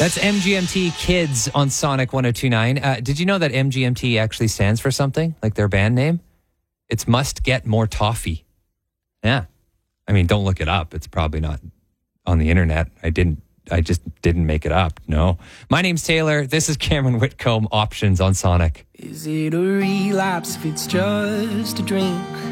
That's MGMT Kids on Sonic 102.9. Did you know that MGMT actually stands for something, like their band name? It's Must Get More Toffee. Yeah. I mean, don't look it up. It's probably not on the internet. I just didn't make it up. No. My name's Taylor. This is Cameron Whitcomb, Options on Sonic. Is it a relapse if it's just a drink?